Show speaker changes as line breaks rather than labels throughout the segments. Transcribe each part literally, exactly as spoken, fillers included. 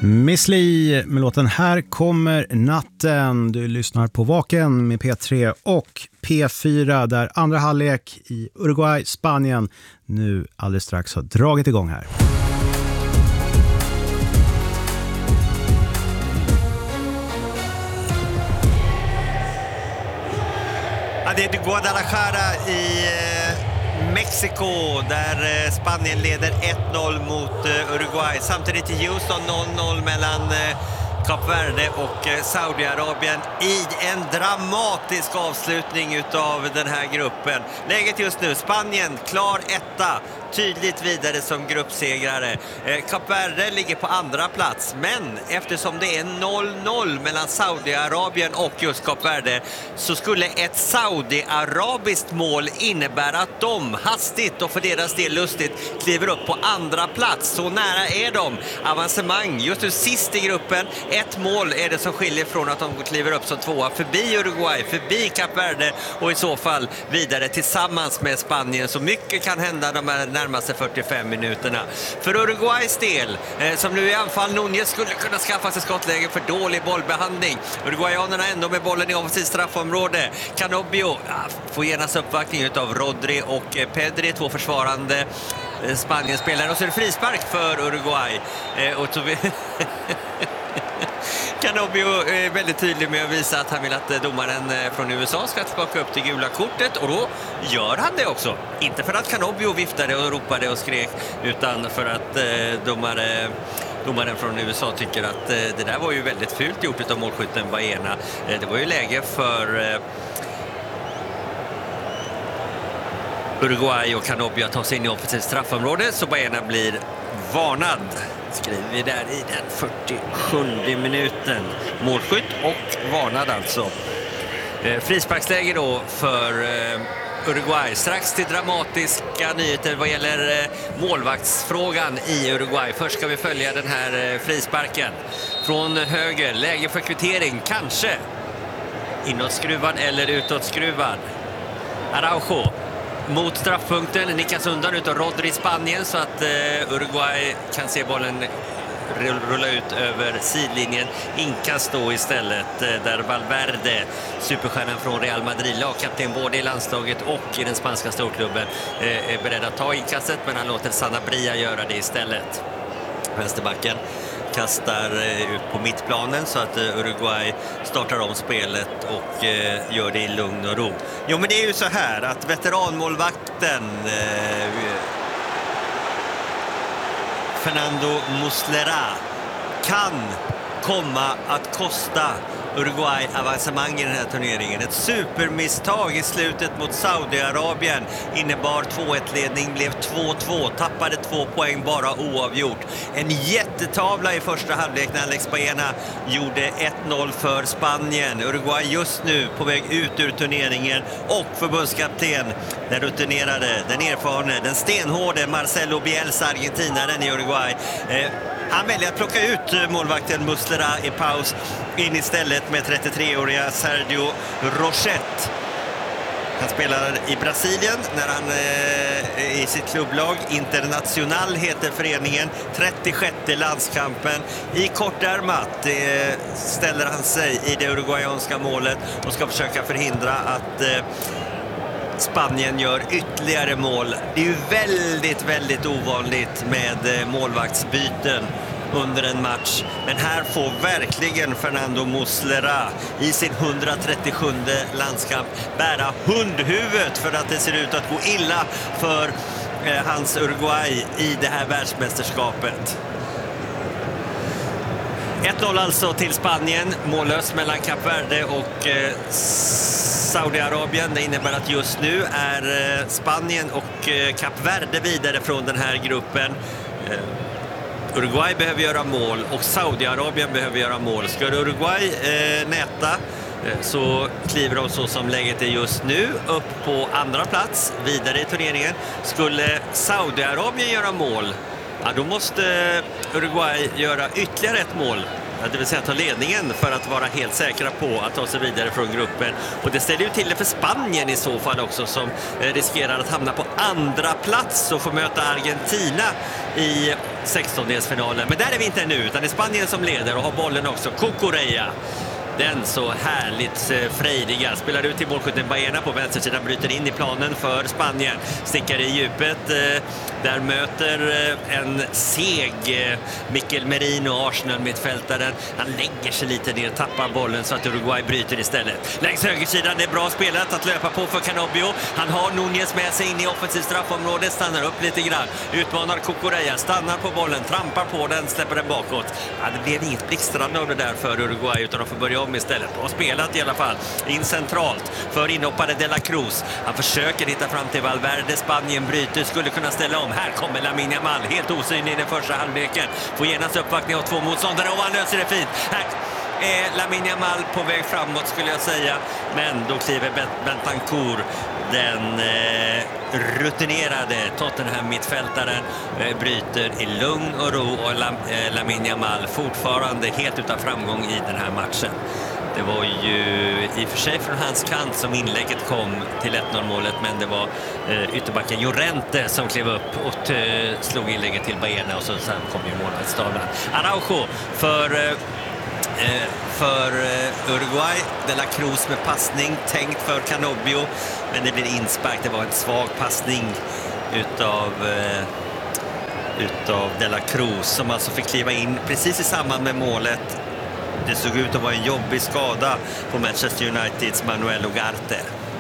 Miss Li med låten Här kommer natten. Du lyssnar på Vaken med P tre och P fyra där andra halvlek i Uruguay, Spanien nu alldeles strax har dragit igång här.
Ja, det är Guadalajara i Mexiko där Spanien leder ett noll mot Uruguay. Samtidigt i Houston noll noll mellan Kap Verde och Saudiarabien i en dramatisk avslutning utav den här gruppen. Läget just nu, Spanien klar etta, tydligt vidare som gruppsegrare. Kap Verde ligger på andra plats, men eftersom det är noll noll mellan Saudiarabien och just Kap Verde så skulle ett saudiarabiskt mål innebära att de hastigt och för deras del lustigt kliver upp på andra plats. Så nära är de avancemang. Just nu sist i gruppen, ett mål är det som skiljer från att de kliver upp som tvåa förbi Uruguay, förbi Kap Verde och i så fall vidare tillsammans med Spanien. Så mycket kan hända de här närmaste fyrtiofem minuterna. För Uruguays del, eh, som nu i anfall Núñez skulle kunna skaffa sig skottläge för dålig bollbehandling. Uruguayanerna ändå med bollen i offensivt straffområde. Canobbio ja, får genast uppvaktning av Rodri och eh, Pedri, två försvarande eh, Spanien-spelare. Och så är det frispark för Uruguay. Eh, och så vi Canobbio är väldigt tydlig med att visa att han vill att domaren från U S A ska tillbaka upp till gula kortet, och då gör han det också. Inte för att Canobbio viftade och ropade och skrek, utan för att eh, domare, domaren från U S A tycker att eh, det där var ju väldigt fult gjort av målskytten Baena. Eh, det var ju läge för eh, Uruguay och Canobbio att ta sig in i offensivt straffområde, så Baena blir varnad. Skriver vi där i den fyrtiosjunde minuten. Målskytt och varnad alltså. Eh, frisparksläge då för eh, Uruguay. Strax till dramatiska nyheter vad gäller eh, målvaktsfrågan i Uruguay. Först ska vi följa den här eh, frisparken. Från höger, läge för kvittering, kanske. Inåtskruvad eller utåtskruvad. Araujo mot straffpunkten, nickas undan utav Rodri i Spanien så att eh, Uruguay kan se bollen rulla ut över sidlinjen. Inkast då istället eh, där Valverde, superstjärnan från Real Madrid, lagkapten både i landslaget och i den spanska storklubben, eh, är beredd att ta inkastet, men han låter Sanabria göra det istället. Vänsterbacken kastar ut på mittplanen så att Uruguay startar om spelet och gör det i lugn och ro. Jo, men det är ju så här att veteranmålvakten eh, Fernando Muslera kan komma att kosta Uruguay avancemang i den här turneringen. Ett supermisstag i slutet mot Saudiarabien innebar två ett-ledning, blev två två, tappade två poäng, bara oavgjort. En jättetavla i första halvlek när Alex Baena gjorde ett noll för Spanien. Uruguay just nu på väg ut ur turneringen, och förbundskapten, den rutinerade, den erfarne, den stenhårde Marcelo Bielsa, argentinaren i Uruguay. Eh, Han väljer att plocka ut målvakten Muslera i paus, in istället med trettiotreåriga Sergio Rochette. Han spelar i Brasilien när han eh, i sitt klubblag Internacional heter föreningen. trettiosjätte landskampen i kortärmat eh, ställer han sig i det uruguayanska målet och ska försöka förhindra att eh, Spanien gör ytterligare mål. Det är ju väldigt, väldigt ovanligt med målvaktsbyten under en match. Men här får verkligen Fernando Muslera i sin hundratrettiosjunde landskamp bära hundhuvudet för att det ser ut att gå illa för eh, hans Uruguay i det här världsmästerskapet. ett noll alltså till Spanien, mållös mellan Kap Verde och eh, Saudiarabien. Det innebär att just nu är eh, Spanien och eh, Kap Verde vidare från den här gruppen. Eh, Uruguay behöver göra mål och Saudiarabien behöver göra mål. Ska Uruguay eh, näta eh, så kliver de, så som läget är just nu, upp på andra plats vidare i turneringen. Skulle Saudiarabien göra mål, ja, då måste Uruguay göra ytterligare ett mål, det vill säga ta ledningen för att vara helt säkra på att ta sig vidare från gruppen. Och det ställer ju till det för Spanien i så fall också, som riskerar att hamna på andra plats och få möta Argentina i sextondelsfinalen. Men där är vi inte nu, utan det är Spanien som leder och har bollen också. Cucurella. Den så härligt frejdiga spelar ut till målskytten Baena på vänstersidan, bryter in i planen för Spanien, stickar i djupet, där möter en seg Mikel Merino, Arsenal-mittfältaren. Han lägger sig lite ner, tappar bollen så att Uruguay bryter istället. Längs högersidan, det är bra spelat att löpa på för Canobbio. Han har Núñez med sig in i offensivt straffområde, stannar upp lite grann, utmanar Cucurella, stannar på bollen, trampar på den, släpper den bakåt. Ja, det blev inget blixtrande av det där för Uruguay, utan de får börja om istället. Och spelat i alla fall in centralt för inhoppare De La Cruz. Han försöker hitta fram till Valverde. Spanien bryter, skulle kunna ställa om. Här kommer Lamine Yamal, helt osynlig i den första halvleken. Får genast uppvaktning av två motståndare och han löser det fint. Här är Lamine Yamal på väg framåt skulle jag säga. Men då kliver Bentancur, den eh, rutinerade Tottenham-mittfältaren, eh, bryter i lugn och ro, och Lam, eh, Lamine Yamal fortfarande helt utan framgång i den här matchen. Det var ju i och för sig från hans kant som inlägget kom till ett noll-målet, men det var eh, ytterbacken Llorente som klev upp och eh, slog inlägget till Baena, och så sen kom ju målvaktstavlan. Araujo för eh, för Uruguay. De La Cruz med passning, tänkt för Canobbio, men det blir inspark. Det var en svag passning utav utav De La Cruz, som alltså fick kliva in precis i samband med målet. Det såg ut att vara en jobbig skada på Manchester Uniteds Manuel Ugarte.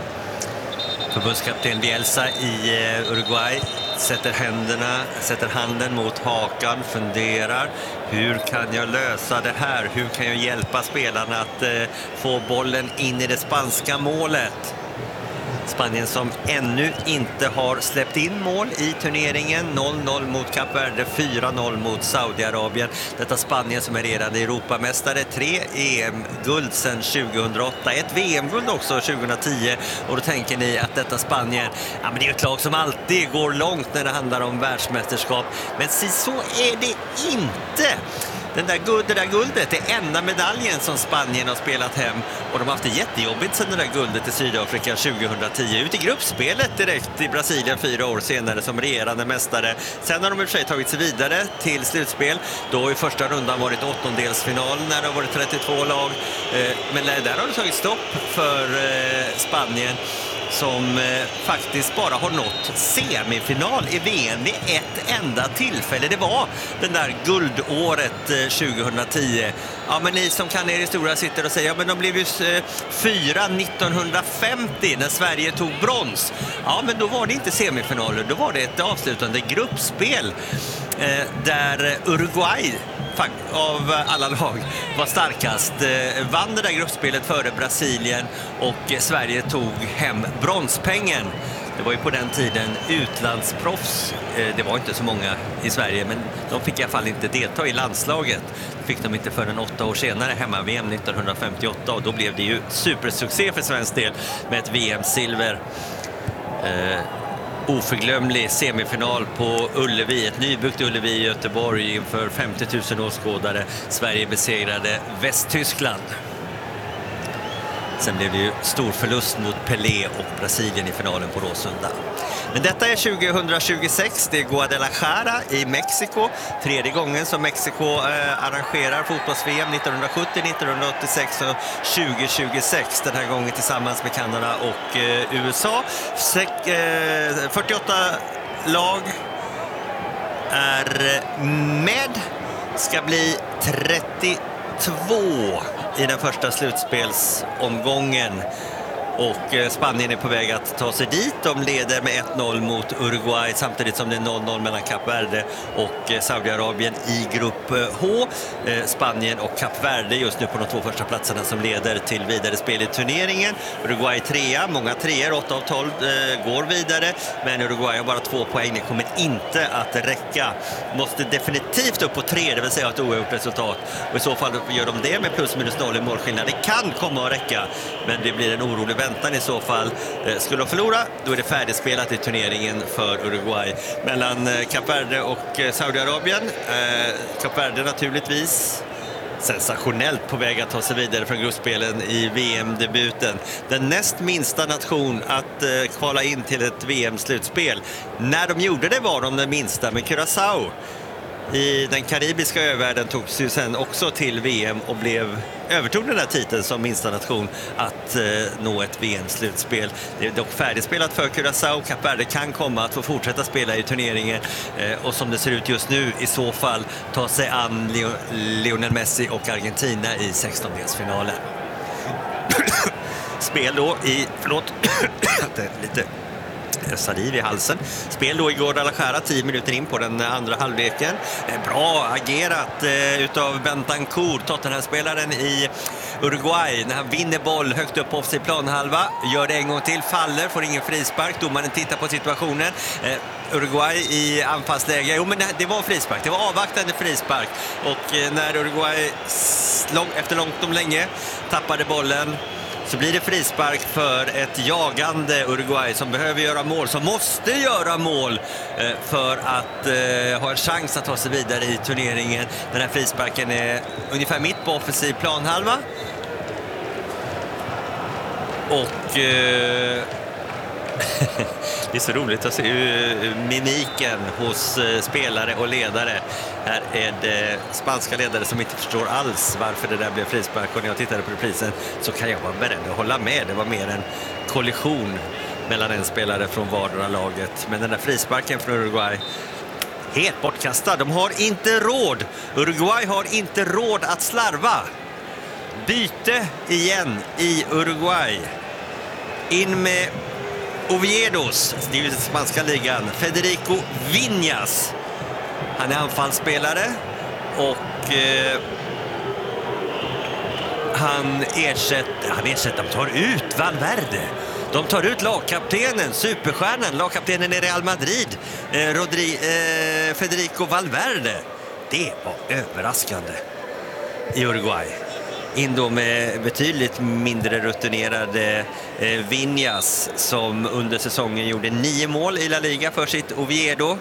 Förbundskapten Bielsa i Uruguay sätter händerna, sätter handen mot hakan, funderar. Hur kan jag lösa det här? Hur kan jag hjälpa spelarna att eh, få bollen in i det spanska målet? Spanien som ännu inte har släppt in mål i turneringen. noll noll mot Kap Verde, fyra noll mot Saudiarabien. Detta Spanien som är redan Europamästare, tre E M-guld sedan tjugohundraåtta, ett V M-guld också tjugohundratio. Och då tänker ni att detta Spanien, ja, men det är ett lag som alltid går långt när det handlar om världsmästerskap. Men så är det inte. Den där, guld, det där guldet är enda medaljen som Spanien har spelat hem, och de har haft det jättejobbigt sedan det där guldet i Sydafrika tjugohundratio. Ut i gruppspelet direkt i Brasilien fyra år senare som regerande mästare. Sen har de i och för sig tagit sig vidare till slutspel. Då har ju första rundan varit åttondelsfinal när det har varit trettiotvå lag. Men där har det tagit stopp för Spanien, som eh, faktiskt bara har nått semifinal i V M vid ett enda tillfälle. Det var den där guldåret eh, tjugohundratio. Ja, men ni som kan er historia sitter och säger, ja, men de blev ju eh, fyra nittonhundrafemtio när Sverige tog brons. Ja, men då var det inte semifinaler, då var det ett avslutande gruppspel eh, där Uruguay av alla lag var starkast, vann det där gruppspelet före Brasilien, och Sverige tog hem bronspengen. Det var ju på den tiden utlandsproffs, det var inte så många i Sverige, men de fick i alla fall inte delta i landslaget. Det fick de inte förrän åtta år senare, hemma-V M nittonhundrafemtioåtta, och då blev det ju supersuccé för svensk del med ett V M-silver. Eh, oförglömlig semifinal på Ullevi, ett nybyggt Ullevi i Göteborg inför femtio tusen åskådare. Sverige besegrade Västtyskland. Sen blev det ju stor förlust mot Pelé och Brasilien i finalen på Råsunda. Men detta är tjugohundratjugosex, det är Guadalajara i Mexiko. Tredje gången som Mexiko eh, arrangerar fotbolls-V M, nittonhundrasjuttio, nittonhundraåttiosex och tjugohundratjugosex. Den här gången tillsammans med Kanada och eh, U S A. Sek, eh, fyrtioåtta lag är med, ska bli trettiotvå i den första slutspelsomgången, och Spanien är på väg att ta sig dit. De leder med ett noll mot Uruguay, samtidigt som det är noll noll mellan Kap Verde och Saudiarabien i grupp H. Spanien och Kap Verde just nu på de två första platserna som leder till vidare spel i turneringen. Uruguay trea, många treor, åtta av tolv går vidare, men Uruguay har bara två poäng. Det kommer inte att räcka. Måste definitivt upp på tre, det vill säga ett oavgjort resultat, och i så fall gör de det med plus minus noll i målskillnad. Det kan komma att räcka, men det blir en orolig väntan i så fall. Skulle de förlora, då är det färdigspelat i turneringen för Uruguay. Mellan Kap Verde och Saudiarabien. Kap Verde naturligtvis sensationellt på väg att ta sig vidare från gruppspelen i V M-debuten. Den näst minsta nation att kvala in till ett V M-slutspel. När de gjorde det var de den minsta, med Curaçao i den karibiska övärlden togs ju sen också till V M och blev övertog den här titeln som minsta nation att eh, nå ett V M-slutspel. Det är dock färdigspelat för Curaçao. Kap Verde kan komma att få fortsätta spela i turneringen eh, och som det ser ut just nu i så fall ta sig an Leo- Lionel Messi och Argentina i sextondelsfinalen. Spel då i, förlåt, lite saliv i halsen. Spel då i Guadalajara tio minuter in på den andra halvleken. Bra agerat eh, utav Bentancur, Tottenham-spelaren i Uruguay, när han vinner boll högt upp på offensiv planhalva, gör det en gång till, faller, får ingen frispark, domaren tittar på situationen. eh, Uruguay i anfallsläge, jo men det, det var frispark, det var avvaktande frispark och eh, när Uruguay lång, efter långt om länge tappade bollen så blir det frispark för ett jagande Uruguay som behöver göra mål, som måste göra mål eh, för att eh, ha en chans att ta sig vidare i turneringen. Den här frisparken är ungefär mitt på offensiv planhalva. Och eh, det är så roligt att se mimiken hos spelare och ledare. Här är det spanska ledare som inte förstår alls varför det där blev frispark. Och när jag tittade på reprisen så kan jag vara beredd att hålla med. Det var mer en kollision mellan en spelare från vardera laget. Men den där frisparken från Uruguay, helt bortkastad. De har inte råd. Uruguay har inte råd att slarva. Byte igen i Uruguay. In med Oviedos, det är ju den spanska ligan, Federico Viñas. Han är anfallsspelare och eh, han ersätter, han ersätter, de tar ut Valverde. De tar ut lagkaptenen, superstjärnan, lagkaptenen i Real Madrid, eh, Rodri, eh, Federico Valverde. Det var överraskande i Uruguay. In då med betydligt mindre rutinerade eh, Viñas som under säsongen gjorde nio mål i La Liga för sitt Oviedo.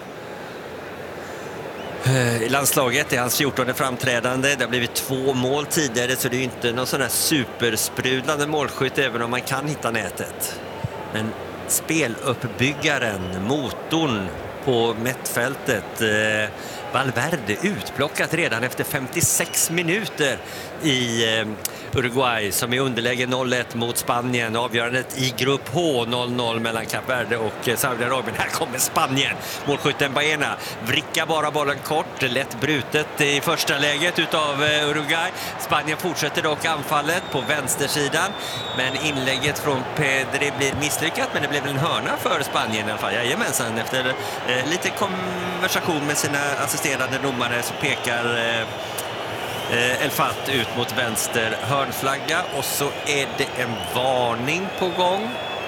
Eh, I landslaget är hans fjortonde framträdande. Det har blivit två mål tidigare så det är ju inte någon sån här supersprudlande målskytt även om man kan hitta nätet. Men speluppbyggaren, motorn på mittfältet, eh, Valverde utplockat redan efter femtiosex minuter i eh, Uruguay som är underläge noll ett mot Spanien. Avgörandet i grupp H, noll noll mellan Kap Verde och eh, Saudiarabien. Här kommer Spanien. Målskytten Baena vrickar bara bollen kort, lätt brutet i första läget utav eh, Uruguay. Spanien fortsätter dock anfallet på vänstersidan, men inlägget från Pedri blir misslyckat, men det blev en hörna för Spanien i alla fall. Jajamensan, efter eh, lite konversation med sina assisterande domare så pekar eh, El Fat ut mot vänster hörnflagga och så är det en varning på gång.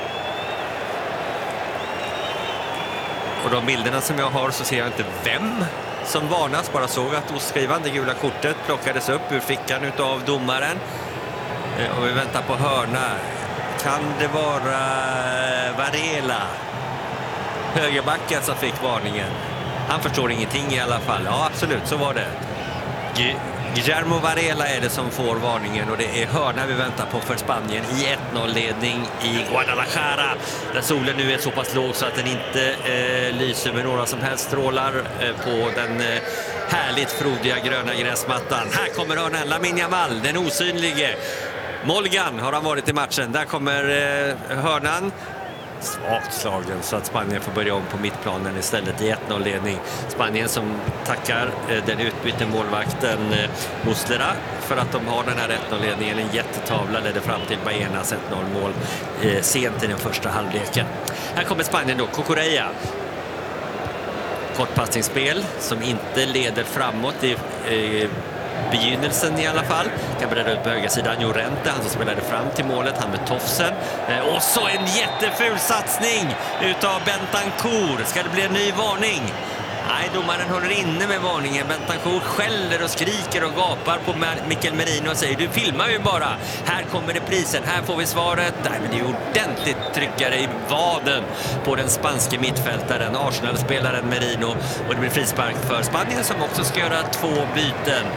Och de bilderna som jag har så ser jag inte vem som varnas, bara såg att oskrivande gula kortet plockades upp ur fickan utav domaren. Eh, och vi väntar på hörna. Kan det vara Varela, högerbacken, som fick varningen? Han förstår ingenting i alla fall. Ja, absolut, så var det. Guillermo Varela är det som får varningen och det är hörna vi väntar på för Spanien i ett noll-ledning i Guadalajara, där solen nu är så pass låg så att den inte eh, lyser med några som helst strålar eh, på den eh, härligt frodiga gröna gräsmattan. Här kommer hörnan, Lamine Yamal, den osynlige. Molgan har han varit i matchen. Där kommer eh, hörnan. Svagt slagen så att Spanien får börja om på mittplanen istället i ett noll-ledning. Spanien som tackar eh, den utbytte målvakten eh, Muslera för att de har den här ett noll-ledningen. En jättetavla ledde fram till Baenas ett noll-mål eh, sent i den första halvleken. Här kommer Spanien då, Cucurella. Kortpassningsspel som inte leder framåt i eh, begynnelsen i alla fall. Kan bredda ut på höger sidan Llorente, han som spelade fram till målet, han med tofsen. Eh, och så en jätteful satsning utav Bentancur. Ska det bli en ny varning? Nej, domaren håller inne med varningen. Bentancur skäller och skriker och gapar på Mikel Merino och säger: du filmar ju bara. Här kommer det prisen, här får vi svaret. Nej, men det är ordentligt tryckare i vaden på den spanske mittfältaren, Arsenal-spelaren Merino. Och det blir frispark för Spanien som också ska göra två byten.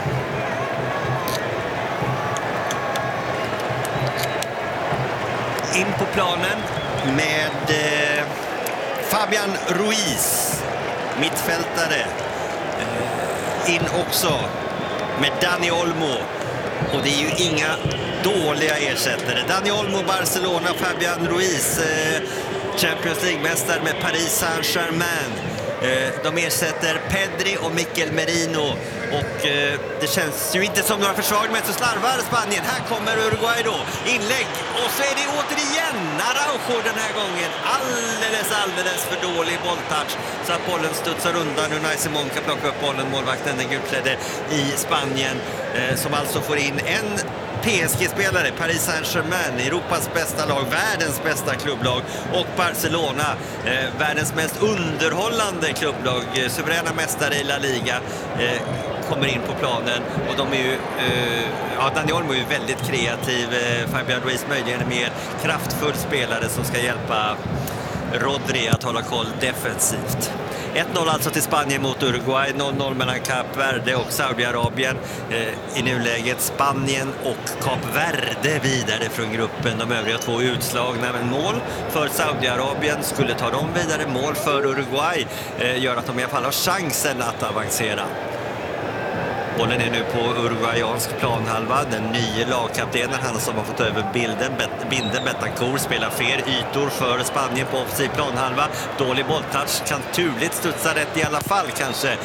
In på planen med eh, Fabian Ruiz, mittfältare. Eh, in också med Dani Olmo. Och det är ju inga dåliga ersättare. Dani Olmo, Barcelona, Fabian Ruiz, eh, Champions League-mästare med Paris Saint-Germain. Eh, de ersätter Pedri och Mikel Merino. Och eh, det känns ju inte som några försvar, men så slarvar Spanien. Här kommer Uruguay då. Inlägg. Och så är det återigen Araujo den här gången. Alldeles, alldeles för dålig bolltouch. Så att bollen studsar undan. Unai Simon kan plocka upp bollen. Målvakten, den gulklädde i Spanien. Eh, som alltså får in en P S G-spelare, Paris Saint-Germain, Europas bästa lag, världens bästa klubblag, och Barcelona, eh, världens mest underhållande klubblag, eh, suveräna mästare i La Liga, eh, kommer in på planen. Och de är ju, eh, ja, Dani Olmo är ju väldigt kreativ, eh, Fabian Ruiz möjligen en mer kraftfull spelare som ska hjälpa Rodri att hålla koll defensivt. ett noll alltså till Spanien mot Uruguay, noll noll mellan Kap Verde och Saudiarabien. Eh, I nuläget Spanien och Kap Verde vidare från gruppen. De övriga två utslagna, men mål för Saudiarabien skulle ta dem vidare. Mål för Uruguay eh, gör att de i alla fall har chansen att avancera. Bollen är nu på uruguayansk planhalva. Den nya lagkaptenen, han som har fått över bilden, binden Betancourt, spelar fler ytor för Spanien på offensiv planhalva. Dålig bolltouch, kan turligt studsa rätt i alla fall kanske.